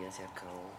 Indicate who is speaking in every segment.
Speaker 1: ya se acabó.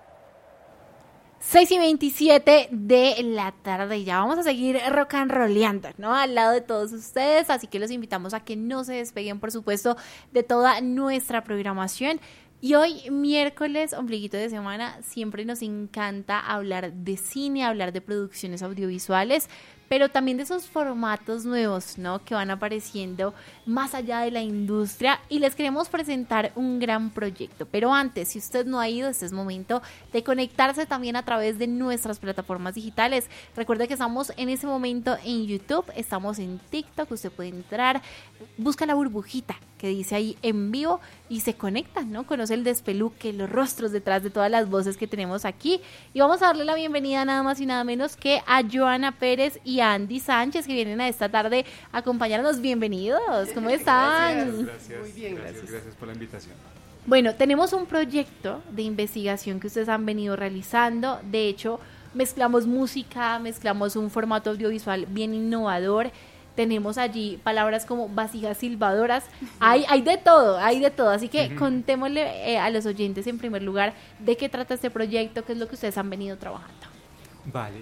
Speaker 2: 6:27 de la tarde y ya vamos a seguir rock and rolleando, ¿no? Al lado de todos ustedes, así que los invitamos a que no se despeguen, por supuesto, de toda nuestra programación. Y hoy, miércoles, ombliguito de semana, siempre nos encanta hablar de cine, hablar de producciones audiovisuales, pero también de esos formatos nuevos, ¿no? Que van apareciendo más allá de la industria y les queremos presentar un gran proyecto. Pero antes, si usted no ha ido, este es momento de conectarse también a través de nuestras plataformas digitales. Recuerde que estamos en ese momento en YouTube, estamos en TikTok, usted puede entrar, busca la burbujita que dice ahí en vivo y se conecta, ¿no? Conoce el despeluque, los rostros detrás de todas las voces que tenemos aquí. Y vamos a darle la bienvenida nada más y nada menos que a Joana Pérez y a Andy Sánchez, que vienen a esta tarde a acompañarnos. Bienvenidos, ¿cómo están?
Speaker 3: Gracias. Muy bien, gracias por la invitación.
Speaker 2: Bueno, tenemos un proyecto de investigación que ustedes han venido realizando. De hecho, mezclamos música, mezclamos un formato audiovisual bien innovador. Tenemos allí palabras como vasijas silbadoras, hay de todo, así que contémosle a los oyentes en primer lugar de qué trata este proyecto, qué es lo que ustedes han venido trabajando.
Speaker 3: Vale,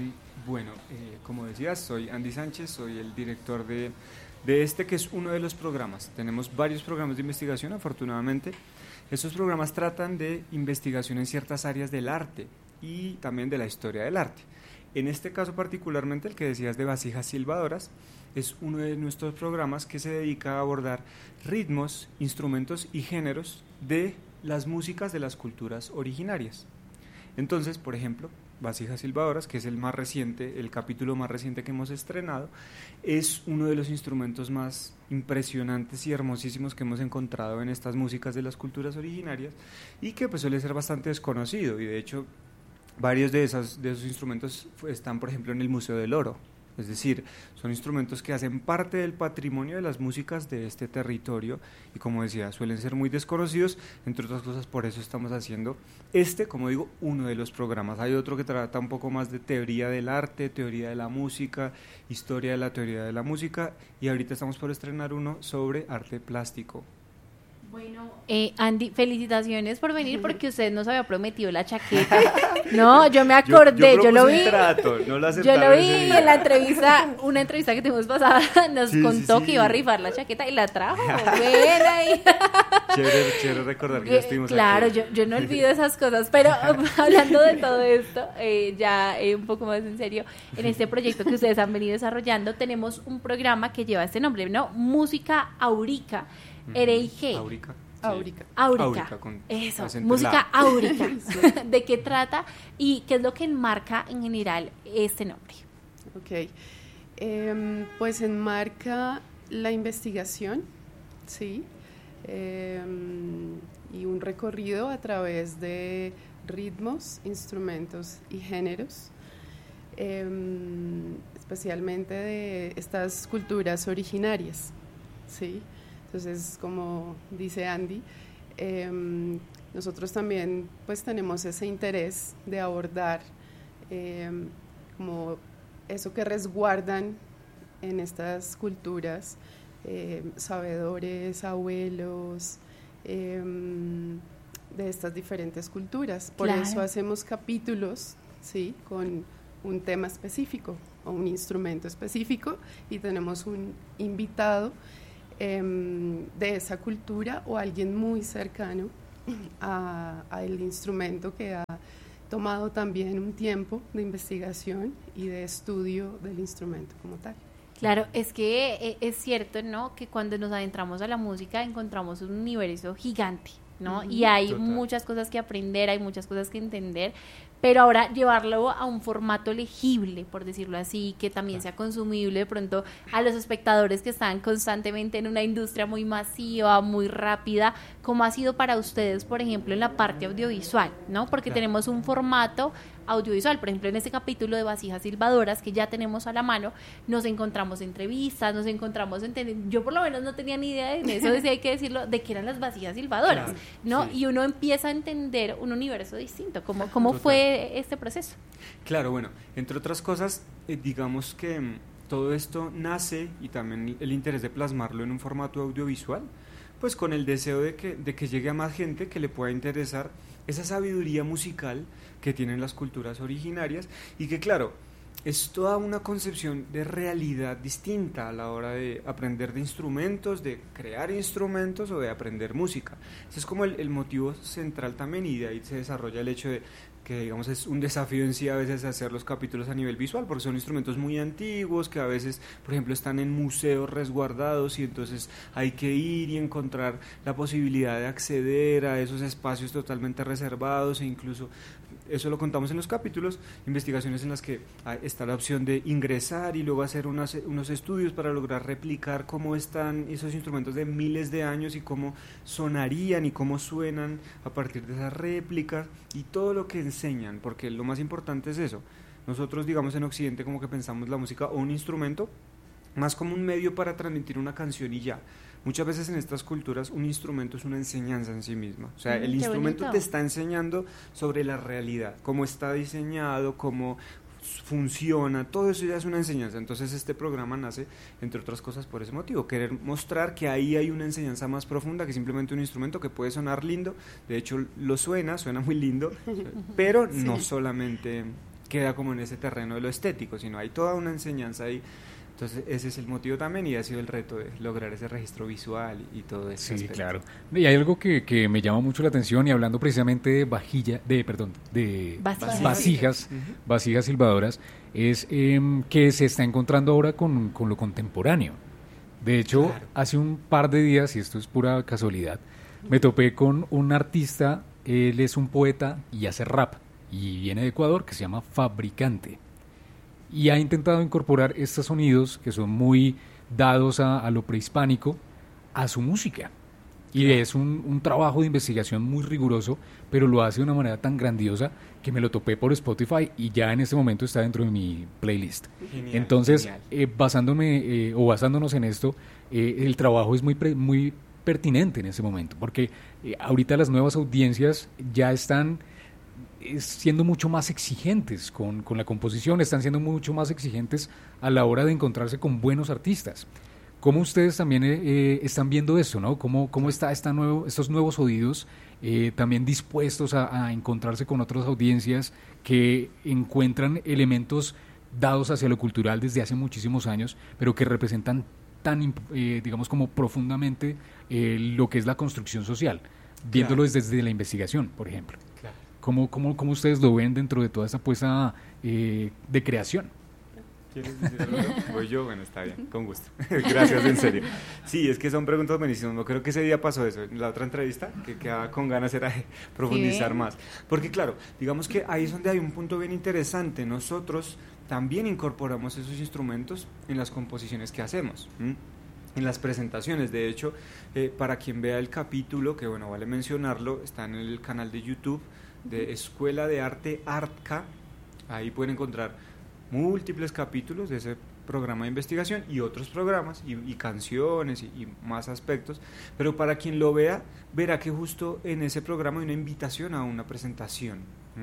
Speaker 3: como decías, soy Andy Sánchez, soy el director de este que es uno de los programas. Tenemos varios programas de investigación, afortunadamente. Estos programas tratan de investigación en ciertas áreas del arte y también de la historia del arte. En este caso particularmente, el que decías de vasijas silbadoras, es uno de nuestros programas que se dedica a abordar ritmos, instrumentos y géneros de las músicas de las culturas originarias. Entonces, por ejemplo, Vasijas Silbadoras, que es el más reciente, el capítulo más reciente que hemos estrenado, es uno de los instrumentos más impresionantes y hermosísimos que hemos encontrado en estas músicas de las culturas originarias y que pues suele ser bastante desconocido, y de hecho varios de esos instrumentos están, por ejemplo, en el Museo del Oro. Es decir, son instrumentos que hacen parte del patrimonio de las músicas de este territorio y, como decía, suelen ser muy desconocidos. Entre otras cosas, por eso estamos haciendo como digo, uno de los programas. Hay otro que trata un poco más de teoría del arte, teoría de la música, historia de la teoría de la música, y ahorita estamos por estrenar uno sobre arte plástico.
Speaker 2: Bueno, Andy, felicitaciones por venir porque usted nos había prometido la chaqueta. No, yo me acordé, yo lo vi. Yo lo vi en la entrevista, una entrevista que tuvimos pasada, nos contó que iba a rifar la chaqueta y la trajo. Ahí.
Speaker 3: Chévere recordar que ya estuvimos
Speaker 2: claro,
Speaker 3: aquí.
Speaker 2: yo no olvido esas cosas, pero hablando de todo esto, ya un poco más en serio, en este proyecto que ustedes han venido desarrollando, tenemos un programa que lleva este nombre, ¿no? Música Áurica. R.I.G. Áurica. Eso, música áurica. ¿De qué trata y qué es lo que enmarca en general este nombre?
Speaker 4: Ok, pues enmarca la investigación, sí, y un recorrido a través de ritmos, instrumentos y géneros, especialmente de estas culturas originarias, sí. Entonces, como dice Andy, nosotros también pues tenemos ese interés de abordar como eso que resguardan en estas culturas, sabedores, abuelos, de estas diferentes culturas. Por eso hacemos capítulos, ¿sí?, con un tema específico o un instrumento específico, y tenemos un invitado de esa cultura o alguien muy cercano al instrumento, que ha tomado también un tiempo de investigación y de estudio del instrumento como tal.
Speaker 2: Claro, es que es cierto, ¿no?, que cuando nos adentramos a la música encontramos un universo gigante, ¿no? Y hay muchas cosas que aprender, hay muchas cosas que entender, pero ahora llevarlo a un formato legible, por decirlo así, que también sea consumible de pronto a los espectadores que están constantemente en una industria muy masiva, muy rápida, ¿cómo ha sido para ustedes, por ejemplo, en la parte audiovisual, ¿no? Porque tenemos un formato audiovisual, por ejemplo, en este capítulo de Vasijas Silbadoras que ya tenemos a la mano, nos encontramos entrevistas, nos encontramos yo por lo menos no tenía ni idea de eso, hay que decirlo, de qué eran las vasijas silbadoras, ¿no? Sí. Y uno empieza a entender un universo distinto. ¿Cómo fue este proceso?
Speaker 3: Claro, bueno, entre otras cosas, digamos que todo esto nace, y también el interés de plasmarlo en un formato audiovisual, pues con el deseo de que llegue a más gente que le pueda interesar esa sabiduría musical que tienen las culturas originarias y que claro, es toda una concepción de realidad distinta a la hora de aprender de instrumentos, de crear instrumentos o de aprender música. Ese es como el motivo central también, y de ahí se desarrolla el hecho de que digamos es un desafío en sí a veces hacer los capítulos a nivel visual, porque son instrumentos muy antiguos que a veces, por ejemplo, están en museos resguardados y entonces hay que ir y encontrar la posibilidad de acceder a esos espacios totalmente reservados, e incluso eso lo contamos en los capítulos, investigaciones en las que está la opción de ingresar y luego hacer unos estudios para lograr replicar cómo están esos instrumentos de miles de años y cómo sonarían y cómo suenan a partir de esas réplicas y todo lo que enseñan, porque lo más importante es eso. Nosotros, digamos, en Occidente como que pensamos la música o un instrumento más como un medio para transmitir una canción y ya. Muchas veces en estas culturas un instrumento es una enseñanza en sí misma. O sea, el instrumento te está enseñando sobre la realidad, cómo está diseñado, cómo funciona, todo eso ya es una enseñanza. Entonces este programa nace, entre otras cosas, por ese motivo, querer mostrar que ahí hay una enseñanza más profunda que simplemente un instrumento que puede sonar lindo, de hecho suena muy lindo, pero sí, no solamente queda como en ese terreno de lo estético, sino hay toda una enseñanza ahí. Entonces ese es el motivo también y ha sido el reto de lograr ese registro visual y todo eso.
Speaker 1: Sí, aspecto. Claro. Y hay algo que me llama mucho la atención, y hablando precisamente de vasijas silbadoras, es que se está encontrando ahora con lo contemporáneo. De hecho, claro, hace un par de días, y esto es pura casualidad, me topé con un artista, él es un poeta y hace rap, y viene de Ecuador, que se llama Fabricante. Y ha intentado incorporar estos sonidos que son muy dados a lo prehispánico a su música. Y es un trabajo de investigación muy riguroso, pero lo hace de una manera tan grandiosa que me lo topé por Spotify y ya en este momento está dentro de mi playlist. Genial, entonces, basándonos en esto, el trabajo es muy pertinente en ese momento, porque ahorita las nuevas audiencias ya están siendo mucho más exigentes con la composición, están siendo mucho más exigentes a la hora de encontrarse con buenos artistas. ¿Cómo ustedes también están viendo eso, ¿no? ¿Cómo está estos nuevos oídos también dispuestos a encontrarse con otras audiencias que encuentran elementos dados hacia lo cultural desde hace muchísimos años, pero que representan digamos como profundamente lo que es la construcción social, viéndolo desde la investigación, por ejemplo? Claro. ¿Cómo ustedes lo ven dentro de toda esa apuesta de creación?
Speaker 3: ¿Quieres decir algo? Voy yo, bueno, está bien, con gusto. Gracias, en serio. Sí, es que son preguntas buenísimas. No creo que ese día pasó eso. En la otra entrevista, que quedaba con ganas era de profundizar más. Porque claro, digamos que ahí es donde hay un punto bien interesante. Nosotros también incorporamos esos instrumentos en las composiciones que hacemos, en las presentaciones. De hecho, para quien vea el capítulo, que bueno, vale mencionarlo, está en el canal de YouTube de Escuela de Arte Artca. Ahí pueden encontrar múltiples capítulos de ese programa de investigación y otros programas y canciones y más aspectos, pero para quien lo vea, verá que justo en ese programa hay una invitación a una presentación,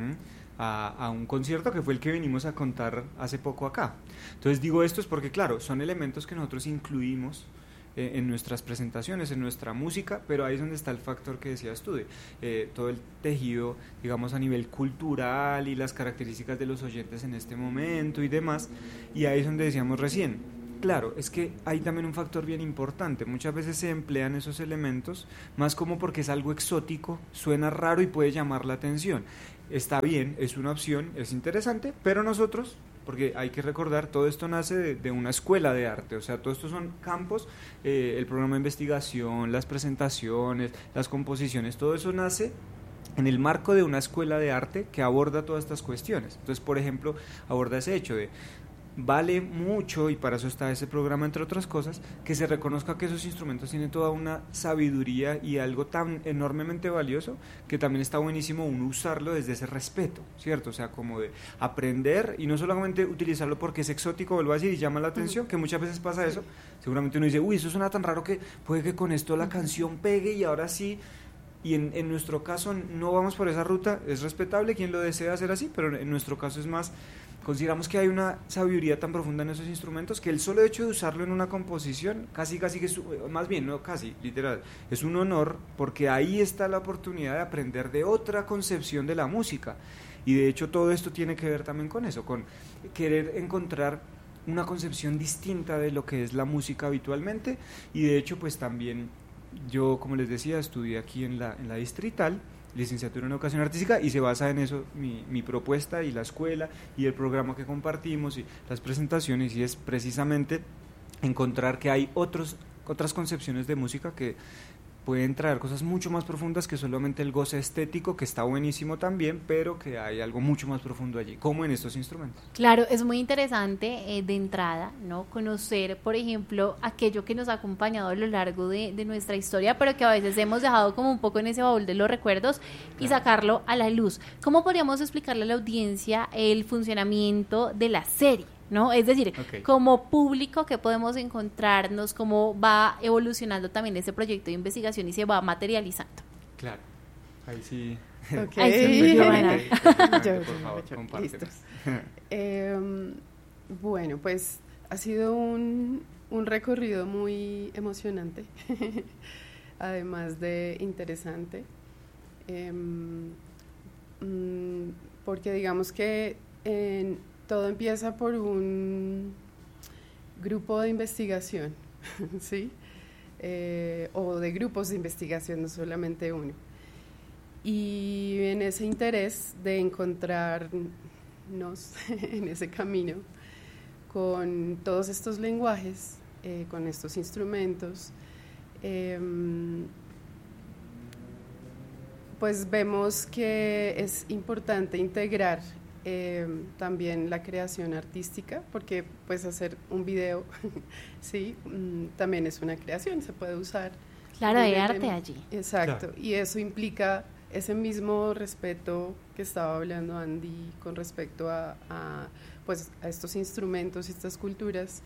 Speaker 3: a un concierto que fue el que venimos a contar hace poco acá. Entonces digo esto es porque claro, son elementos que nosotros incluimos en nuestras presentaciones, en nuestra música, pero ahí es donde está el factor que decías tú, todo el tejido, digamos, a nivel cultural y las características de los oyentes en este momento y demás, y ahí es donde decíamos recién, claro, es que hay también un factor bien importante, muchas veces se emplean esos elementos, más como porque es algo exótico, suena raro y puede llamar la atención. Está bien, es una opción, es interesante, pero nosotros, porque hay que recordar, todo esto nace de una escuela de arte, o sea, todo esto son campos, el programa de investigación, las presentaciones, las composiciones, todo eso nace en el marco de una escuela de arte que aborda todas estas cuestiones. Entonces, por ejemplo, aborda ese hecho de vale mucho, y para eso está ese programa, entre otras cosas, que se reconozca que esos instrumentos tienen toda una sabiduría y algo tan enormemente valioso que también está buenísimo uno usarlo desde ese respeto, ¿cierto? O sea, como de aprender y no solamente utilizarlo porque es exótico, vuelvo a decir, y llama la atención, que muchas veces pasa eso, seguramente uno dice, uy, eso suena tan raro que puede que con esto la canción pegue y ahora sí. Y en nuestro caso no vamos por esa ruta, es respetable quien lo desea hacer así, pero en nuestro caso es más consideramos que hay una sabiduría tan profunda en esos instrumentos que el solo hecho de usarlo en una composición, casi que es, más bien, no casi, literal, es un honor, porque ahí está la oportunidad de aprender de otra concepción de la música. Y de hecho todo esto tiene que ver también con eso, con querer encontrar una concepción distinta de lo que es la música habitualmente. Y de hecho pues también yo, como les decía, estudié aquí en la Distrital, licenciatura en Educación Artística, y se basa en eso mi propuesta y la escuela y el programa que compartimos y las presentaciones, y es precisamente encontrar que hay otras concepciones de música que pueden traer cosas mucho más profundas que solamente el goce estético, que está buenísimo también, pero que hay algo mucho más profundo allí, como en estos instrumentos.
Speaker 2: Claro, es muy interesante de entrada, ¿no? Conocer, por ejemplo, aquello que nos ha acompañado a lo largo de nuestra historia, pero que a veces hemos dejado como un poco en ese baúl de los recuerdos, y sacarlo a la luz. ¿Cómo podríamos explicarle a la audiencia el funcionamiento de la serie? ¿No? Es decir, como público, ¿qué podemos encontrarnos? ¿Cómo va evolucionando también ese proyecto de investigación y se va materializando?
Speaker 3: Claro, ahí sí.
Speaker 4: Ok,
Speaker 2: ahí sí,
Speaker 3: por favor, compártenos.
Speaker 4: Bueno, pues ha sido un recorrido muy emocionante, además de interesante, porque digamos que todo empieza por un grupo de investigación, ¿sí? O de grupos de investigación, no solamente uno. Y en ese interés de encontrarnos en ese camino con todos estos lenguajes, con estos instrumentos, pues vemos que es importante integrar también la creación artística, porque pues hacer un video sí, también es una creación, se puede usar.
Speaker 2: Claro, hay arte allí.
Speaker 4: Exacto,
Speaker 3: claro.
Speaker 4: Y eso implica ese mismo respeto que estaba hablando Andy con respecto a estos instrumentos y estas culturas.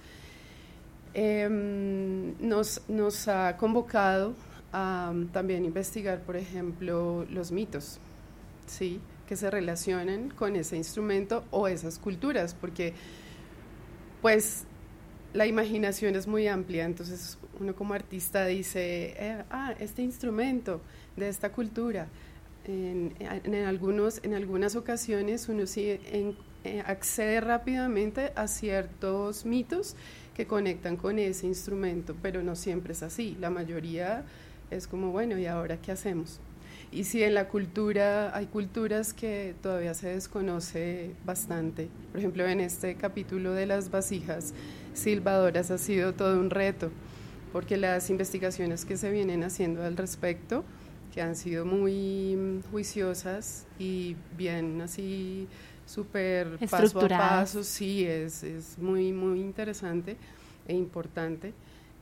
Speaker 4: Nos ha convocado a también investigar, por ejemplo, los mitos, ¿sí?, que se relacionen con ese instrumento o esas culturas, porque pues la imaginación es muy amplia, entonces uno como artista dice, este instrumento de esta cultura. En algunas ocasiones uno sí accede rápidamente a ciertos mitos que conectan con ese instrumento, pero no siempre es así. La mayoría es como, bueno, ¿y ahora qué hacemos? Y sí, en la cultura hay culturas que todavía se desconoce bastante. Por ejemplo, en este capítulo de las vasijas silbadoras ha sido todo un reto, porque las investigaciones que se vienen haciendo al respecto, que han sido muy juiciosas y bien así súper paso a paso, sí, es muy, muy interesante e importante.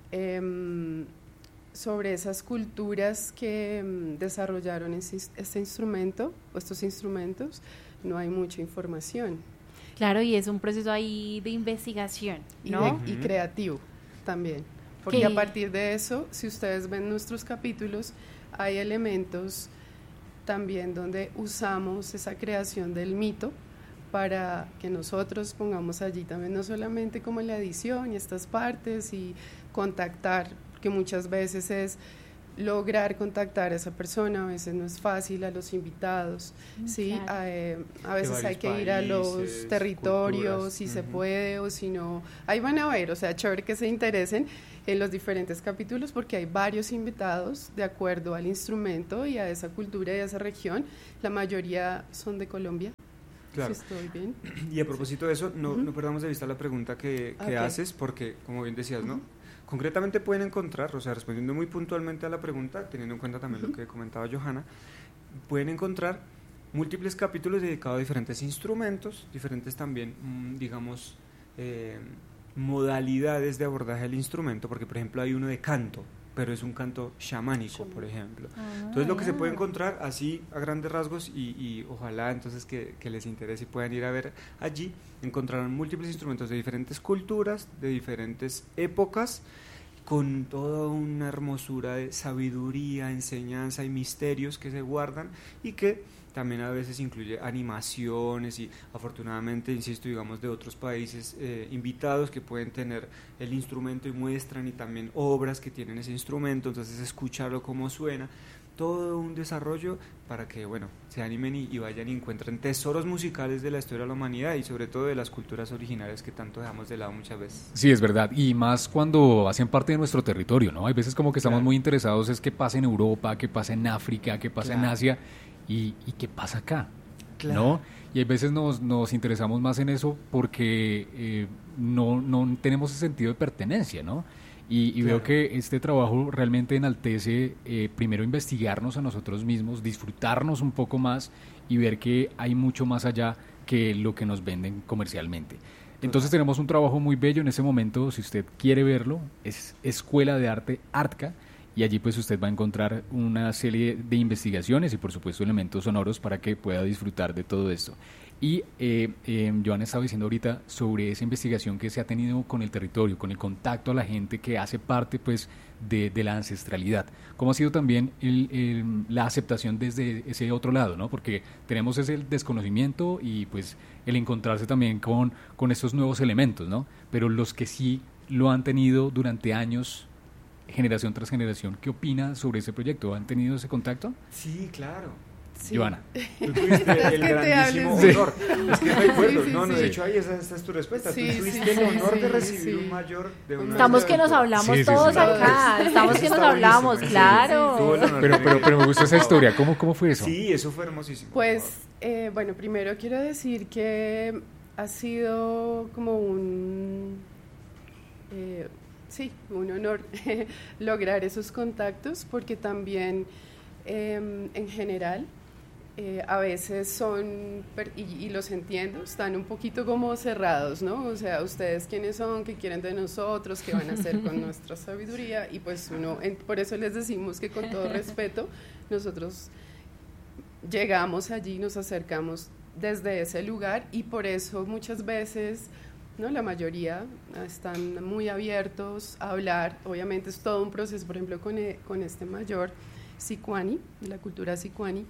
Speaker 4: Sobre esas culturas que desarrollaron este instrumento o estos instrumentos, no hay mucha información.
Speaker 2: Claro, y es un proceso ahí de investigación, ¿no?
Speaker 4: Y creativo también, porque a partir de eso, si ustedes ven nuestros capítulos, hay elementos también donde usamos esa creación del mito para que nosotros pongamos allí también, no solamente como la edición y estas partes y contactar, que muchas veces es lograr contactar a esa persona, a veces no es fácil, a los invitados, ¿sí?
Speaker 2: Claro.
Speaker 4: A veces hay que ir a los territorios, culturas, si se puede, o si no, ahí van a ver, o sea, chévere que se interesen en los diferentes capítulos, porque hay varios invitados de acuerdo al instrumento y a esa cultura y a esa región, la mayoría son de Colombia.
Speaker 3: Claro.
Speaker 4: Si estoy bien.
Speaker 3: Y a propósito de eso, no perdamos de vista la pregunta que haces, porque, como bien decías, ¿no? Concretamente pueden encontrar, o sea, respondiendo muy puntualmente a la pregunta, teniendo en cuenta también lo que comentaba Johanna, pueden encontrar múltiples capítulos dedicados a diferentes instrumentos, diferentes también, digamos, modalidades de abordaje del instrumento, porque por ejemplo hay uno de canto, pero es un canto chamánico, por ejemplo. Entonces lo que se puede encontrar así a grandes rasgos y ojalá entonces que les interese y puedan ir a ver allí, encontrarán múltiples instrumentos de diferentes culturas, de diferentes épocas, con toda una hermosura de sabiduría, enseñanza y misterios que se guardan y que también a veces incluye animaciones y afortunadamente, insisto, digamos de otros países invitados que pueden tener el instrumento y muestran y también obras que tienen ese instrumento, entonces escucharlo cómo suena, todo un desarrollo para que bueno se animen y vayan y encuentren tesoros musicales de la historia de la humanidad y sobre todo de las culturas originarias que tanto dejamos de lado muchas veces.
Speaker 1: Sí, es verdad, y más cuando hacen parte de nuestro territorio, ¿no? Hay veces como que estamos muy interesados es qué pasa en Europa, qué pasa en África, qué pasa en Asia y qué pasa acá, ¿no? Y hay veces nos interesamos más en eso porque no tenemos ese sentido de pertenencia, ¿no? Y veo que este trabajo realmente enaltece primero investigarnos a nosotros mismos, disfrutarnos un poco más y ver que hay mucho más allá que lo que nos venden comercialmente. Entonces tenemos un trabajo muy bello en ese momento, si usted quiere verlo, es Escuela de Arte Artca, y allí pues usted va a encontrar una serie de investigaciones y por supuesto elementos sonoros para que pueda disfrutar de todo esto. Y Joana estaba diciendo ahorita sobre esa investigación que se ha tenido con el territorio, con el contacto a la gente que hace parte pues de la ancestralidad. ¿Cómo ha sido también la aceptación desde ese otro lado, ¿no? Porque tenemos ese desconocimiento y pues el encontrarse también con estos nuevos elementos, ¿no? Pero los que sí lo han tenido durante años, generación tras generación, ¿qué opina sobre ese proyecto? ¿Han tenido ese contacto?
Speaker 3: Sí, claro.
Speaker 4: Sí.
Speaker 1: Joana.
Speaker 3: Tú tuviste el grandísimo honor. Es que recuerdo, de hecho ahí esa es tu respuesta.
Speaker 4: Sí,
Speaker 3: tú tuviste el honor de recibir un mayor de una.
Speaker 2: Estamos que nos hablamos todos acá. Estamos que nos hablamos, claro.
Speaker 1: Pero me gustó esa historia. ¿Cómo fue eso?
Speaker 3: Sí, eso fue hermosísimo.
Speaker 4: Pues, bueno, primero quiero decir que ha sido como un honor lograr esos contactos porque también en general a veces son, y los entiendo, están un poquito como cerrados, ¿no? O sea, ustedes quiénes son, qué quieren de nosotros, qué van a hacer con nuestra sabiduría, y pues por eso les decimos que con todo respeto, nosotros llegamos allí, nos acercamos desde ese lugar, y por eso muchas veces, ¿no? La mayoría están muy abiertos a hablar, obviamente es todo un proceso, por ejemplo, con este mayor sicuani, de la cultura sicuani,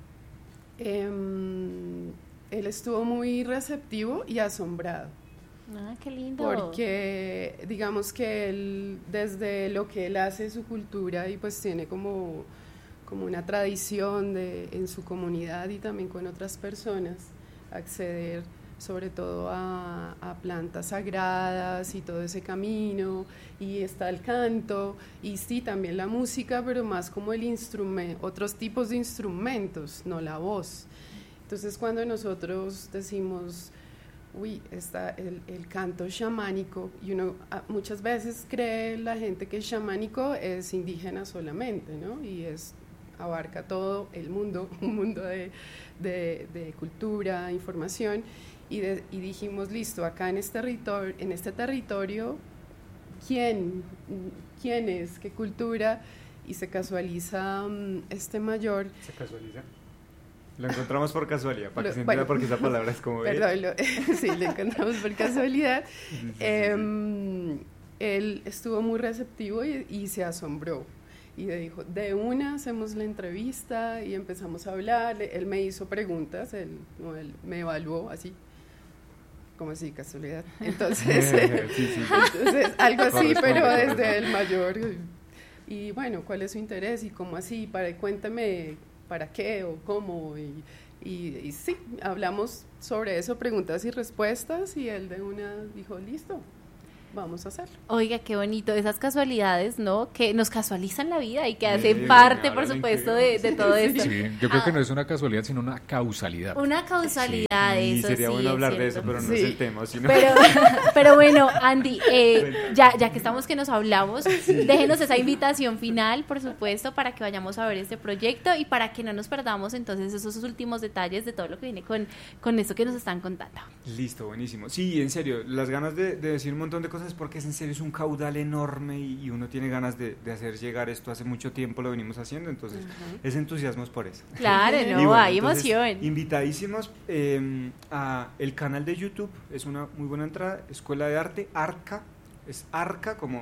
Speaker 4: él estuvo muy receptivo y asombrado.
Speaker 2: Ah, qué lindo.
Speaker 4: Porque digamos que él, desde lo que él hace, su cultura, y pues tiene como una tradición en su comunidad y también con otras personas, acceder sobre todo a plantas sagradas y todo ese camino, y está el canto, y sí, también la música, pero más como el instrumento, otros tipos de instrumentos, no la voz. Entonces cuando nosotros decimos, está el canto chamánico, y uno muchas veces cree la gente que el chamánico es indígena solamente, ¿no? Y abarca todo el mundo, un mundo de cultura, información, y dijimos, listo, acá en este territorio, ¿quién es? ¿Qué cultura? Y se casualiza este mayor.
Speaker 3: ¿Se casualiza? Lo encontramos por casualidad, para que se entienda, porque esa palabra es como...
Speaker 4: Perdón, sí, lo encontramos por casualidad. Él estuvo muy receptivo y se asombró. Y le dijo, de una hacemos la entrevista y empezamos a hablar. Él me hizo preguntas, él me evaluó así. Como así, casualidad. Entonces, entonces algo así, pero desde el mayor. Y bueno, ¿cuál es su interés? Y cómo así, cuéntame para qué o cómo. Y sí, hablamos sobre eso, preguntas y respuestas, y él de una dijo, listo, vamos a hacerlo.
Speaker 2: Oiga, qué bonito, esas casualidades, ¿no? Que nos casualizan la vida y que hacen parte, por supuesto, de todo esto.
Speaker 1: Sí, yo creo que no es una casualidad, sino una causalidad.
Speaker 2: Una causalidad,
Speaker 3: sí,
Speaker 2: eso
Speaker 3: sería
Speaker 2: sí,
Speaker 3: bueno hablar de eso, pero no es el tema. Sino...
Speaker 2: Pero bueno, Andy, ya que estamos que nos hablamos, déjenos esa invitación final, por supuesto, para que vayamos a ver este proyecto y para que no nos perdamos entonces esos últimos detalles de todo lo que viene con esto que nos están contando.
Speaker 3: Listo, buenísimo. Sí, en serio, las ganas de decir un montón de cosas, porque es en serio, es un caudal enorme y uno tiene ganas de hacer llegar esto. Hace mucho tiempo lo venimos haciendo, entonces es entusiasmo por eso.
Speaker 2: Claro, no, bueno, hay emoción.
Speaker 3: Invitadísimos a el canal de YouTube, es una muy buena entrada, Escuela de Arte Artca, es Artca como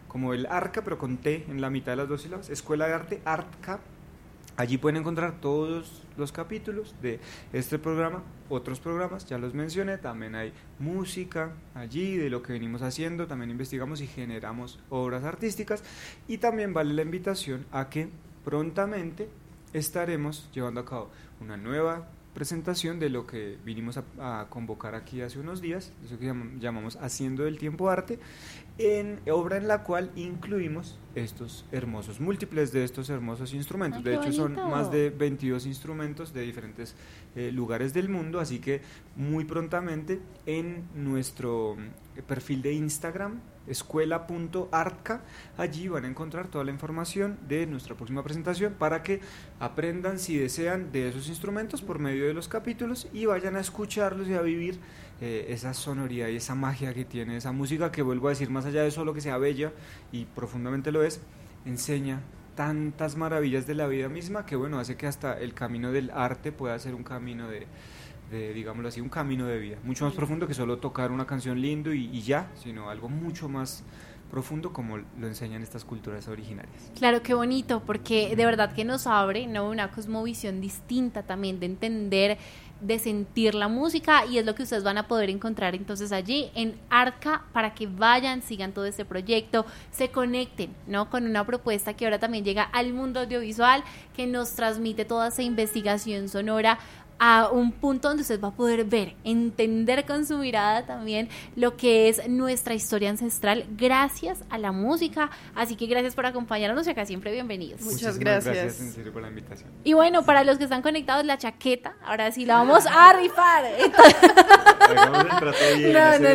Speaker 3: como el Arca, pero con T en la mitad de las dos sílabas, Escuela de Arte Arca. Allí pueden encontrar todos los capítulos de este programa, otros programas, ya los mencioné, también hay música allí de lo que venimos haciendo, también investigamos y generamos obras artísticas, y también vale la invitación a que prontamente estaremos llevando a cabo una nueva presentación de lo que vinimos a convocar aquí hace unos días, eso que llamamos Haciendo del Tiempo Arte, en obra en la cual incluimos estos hermosos, múltiples de estos hermosos instrumentos. De hecho, son más de 22 instrumentos de diferentes lugares del mundo, así que muy prontamente en nuestro perfil de Instagram, escuela.artca, allí van a encontrar toda la información de nuestra próxima presentación para que aprendan, si desean, de esos instrumentos por medio de los capítulos y vayan a escucharlos y a vivir esa sonoridad y esa magia que tiene esa música, que vuelvo a decir, más allá de solo que sea bella, y profundamente lo es, enseña tantas maravillas de la vida misma que bueno, hace que hasta el camino del arte pueda ser un camino de digámoslo así, un camino de vida, mucho más profundo que solo tocar una canción lindo y ya, sino algo mucho más profundo como lo enseñan estas culturas originarias.
Speaker 2: Claro, qué bonito, porque de verdad que nos abre, ¿no?, una cosmovisión distinta también de entender, de sentir la música, y es lo que ustedes van a poder encontrar entonces allí en Arca, para que vayan, sigan todo este proyecto, se conecten, ¿no?, con una propuesta que ahora también llega al mundo audiovisual, que nos transmite toda esa investigación sonora a un punto donde usted va a poder ver, entender con su mirada también lo que es nuestra historia ancestral gracias a la música. Así que gracias por acompañarnos y acá siempre bienvenidos.
Speaker 4: Muchas gracias
Speaker 3: en serio por la invitación.
Speaker 2: Y bueno, para los que están conectados, la chaqueta, ahora sí la vamos a rifar.
Speaker 3: Hagamos el trato bien,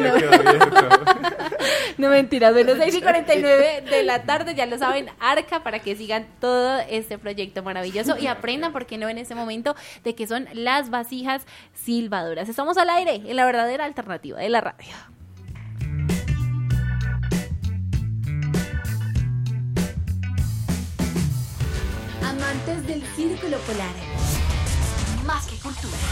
Speaker 2: No, mentiras, bueno, 6:49 de la tarde, ya lo saben, Arca, para que sigan todo este proyecto maravilloso y aprendan, ¿por qué no?, en este momento, de qué son las vasijas silbadoras. Estamos al aire en la verdadera alternativa de la radio.
Speaker 5: Amantes del Círculo Polar. Más que cultura.